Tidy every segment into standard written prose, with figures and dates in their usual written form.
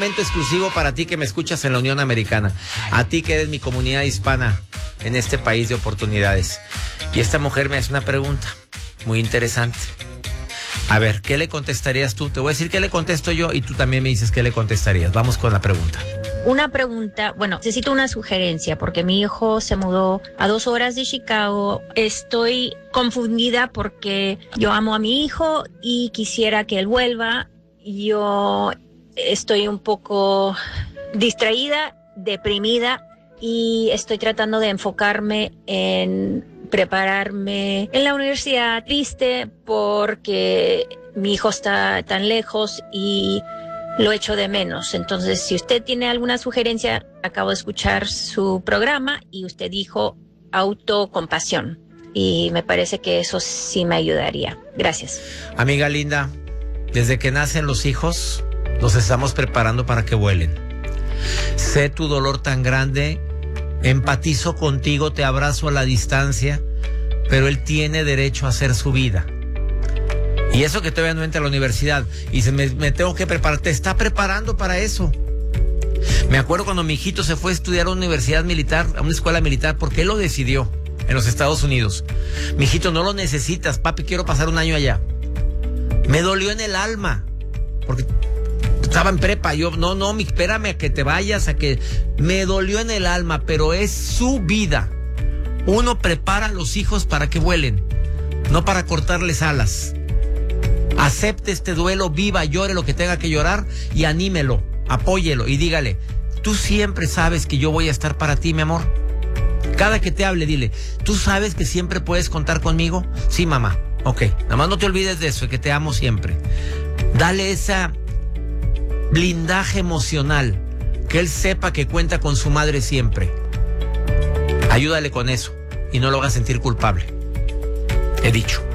segmento exclusivo para ti que me escuchas en la Unión Americana. A ti que eres mi comunidad hispana en este país de oportunidades. Y esta mujer me hace una pregunta muy interesante. A ver, ¿qué le contestarías tú? Te voy a decir qué le contesto yo y tú también me dices qué le contestarías. Vamos con la pregunta. Una pregunta, bueno, necesito una sugerencia porque mi hijo se mudó a 2 horas de Chicago. Estoy confundida porque yo amo a mi hijo y quisiera que él vuelva. Yo estoy un poco distraída, deprimida y estoy tratando de enfocarme en prepararme en la universidad. Triste porque mi hijo está tan lejos y lo echo de menos. Entonces, si usted tiene alguna sugerencia, acabo de escuchar su programa y usted dijo autocompasión. Y me parece que eso sí me ayudaría. Gracias. Amiga linda, desde que nacen los hijos, los estamos preparando para que vuelen. Sé tu dolor tan grande, empatizo contigo, te abrazo a la distancia, pero él tiene derecho a hacer su vida. Y eso que todavía no entra a la universidad y me tengo que preparar, te está preparando para eso. Me acuerdo cuando mi hijito se fue a estudiar a una universidad militar, a una escuela militar, porque él lo decidió en los Estados Unidos. Mi hijito, no lo necesitas, papi, quiero pasar un año allá. Me dolió en el alma, porque estaba en prepa. Yo, no, espérame a que te vayas, me dolió en el alma, pero es su vida. Uno prepara a los hijos para que vuelen, no para cortarles alas. Acepte este duelo, viva, llore lo que tenga que llorar y anímelo, apóyelo y dígale, tú siempre sabes que yo voy a estar para ti, mi amor. Cada que te hable, dile, ¿tú sabes que siempre puedes contar conmigo? Sí, mamá. Ok, nada más no te olvides de eso, que te amo siempre. Dale esa blindaje emocional, que él sepa que cuenta con su madre siempre. Ayúdale con eso y no lo hagas sentir culpable. He dicho.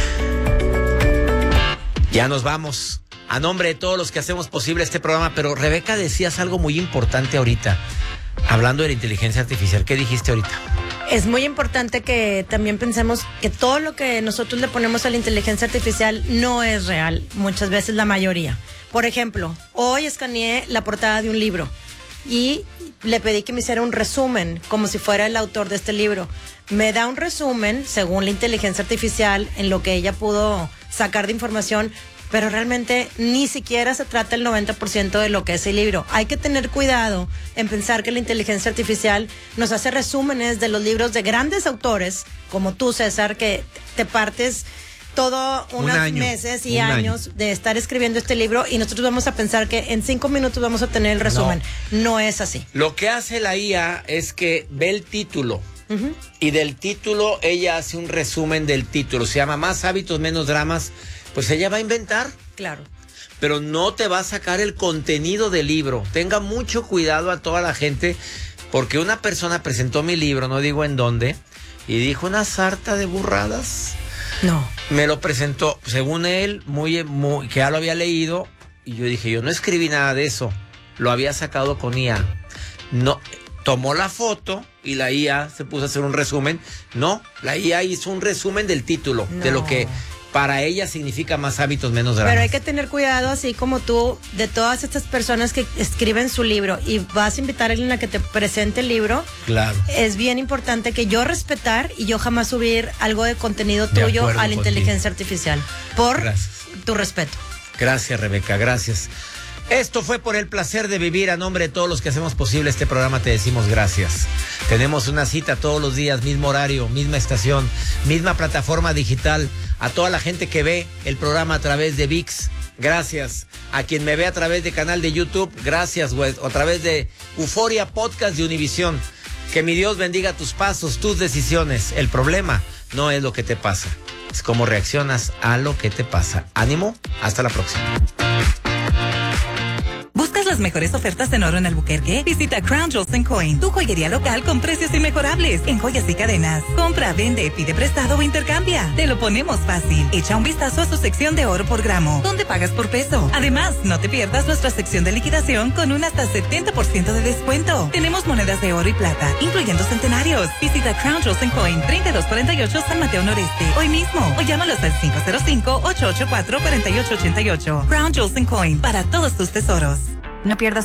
Ya nos vamos. A nombre de todos los que hacemos posible este programa, pero Rebeca, decías algo muy importante ahorita, hablando de la inteligencia artificial. ¿Qué dijiste ahorita? Es muy importante que también pensemos que todo lo que nosotros le ponemos a la inteligencia artificial no es real, muchas veces la mayoría. Por ejemplo, hoy escaneé la portada de un libro y le pedí que me hiciera un resumen, como si fuera el autor de este libro. Me da un resumen, según la inteligencia artificial, en lo que ella pudo sacar de información, pero realmente ni siquiera se trata el 90% de lo que es el libro. Hay que tener cuidado en pensar que la inteligencia artificial nos hace resúmenes de los libros de grandes autores, como tú, César, que te partes todo unos meses y años de estar escribiendo este libro y nosotros vamos a pensar que en 5 minutos vamos a tener el resumen. No es así. Lo que hace la IA es que ve el título. Y del título ella hace un resumen del título. Se llama Más hábitos, menos dramas. Pues ella va a inventar. Claro. Pero no te va a sacar el contenido del libro. Tenga mucho cuidado a toda la gente, porque una persona presentó mi libro, no digo en dónde, y dijo una sarta de burradas. No. Me lo presentó, según él, muy que ya lo había leído, y yo dije, yo no escribí nada de eso. Lo había sacado con IA. No. Tomó la foto y la IA se puso a hacer un resumen. No, la IA hizo un resumen del título, de lo que para ella significa Más hábitos, menos dramas. Pero hay que tener cuidado, así como tú, de todas estas personas que escriben su libro y vas a invitar a alguien a que te presente el libro. Claro. Es bien importante que yo respetar y yo jamás subir algo de contenido tuyo a la inteligencia artificial. Por tu respeto. Gracias, Rebeca, gracias. Esto fue Por el placer de vivir. A nombre de todos los que hacemos posible este programa te decimos gracias. Tenemos una cita todos los días, mismo horario, misma estación, misma plataforma digital. A toda la gente que ve el programa a través de ViX, gracias. A quien me ve a través de canal de YouTube, gracias, güey. A través de Euforia Podcast de Univisión. Que mi Dios bendiga tus pasos, tus decisiones. El problema no es lo que te pasa, es cómo reaccionas a lo que te pasa. Ánimo, hasta la próxima. ¿Buscas las mejores ofertas en oro en Albuquerque? Visita Crown Jewels & Coin, tu joyería local con precios inmejorables en joyas y cadenas. Compra, vende, pide prestado o intercambia. Te lo ponemos fácil. Echa un vistazo a su sección de oro por gramo, donde pagas por peso. Además, no te pierdas nuestra sección de liquidación con un hasta 70% de descuento. Tenemos monedas de oro y plata, incluyendo centenarios. Visita Crown Jewels & Coin, 3248 San Mateo Noreste, hoy mismo, o llámalos al 505-884-4888. Crown Jewels & Coin, para todos tus tesoros. No pierdas